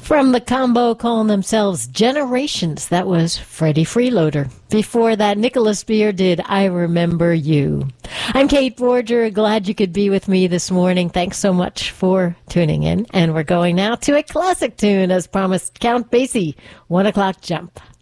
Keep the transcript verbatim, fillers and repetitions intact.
From the combo calling themselves Generations, that was Freddie Freeloader. Before that, Nicholas Beer did I Remember You. I'm Kate Borger. Glad you could be with me this morning. Thanks so much for tuning in. And we're going now to a classic tune, as promised, Count Basie, One O'Clock Jump.